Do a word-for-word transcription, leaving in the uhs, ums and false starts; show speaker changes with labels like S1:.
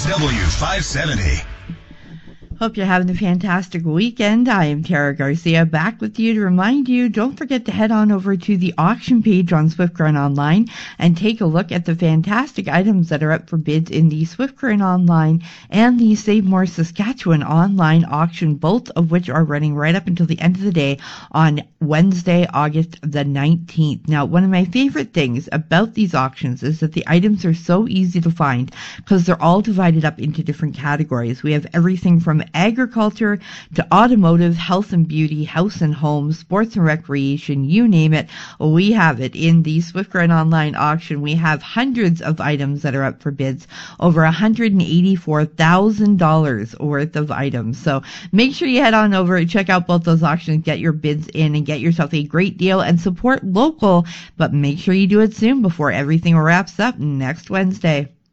S1: X W five seventy.
S2: Hope you're having a fantastic weekend. I am Tara Garcia, back with you to remind you, don't forget to head on over to the auction page on Swift Current Online and take a look at the fantastic items that are up for bids in the Swift Current Online and the Save More Saskatchewan online auction, both of which are running right up until the end of the day on Wednesday, August the nineteenth. Now, one of my favorite things about these auctions is that the items are so easy to find because they're all divided up into different categories. We have everything from agriculture to automotive, health and beauty, house and home, sports and recreation, you name it, we have it in the Swift Current Online auction. We have hundreds of items that are up for bids, over one hundred eighty-four thousand dollars worth of items. So make sure you head on over and check out both those auctions, get your bids in and get yourself a great deal and support local, but make sure you do it soon before everything wraps up next Wednesday.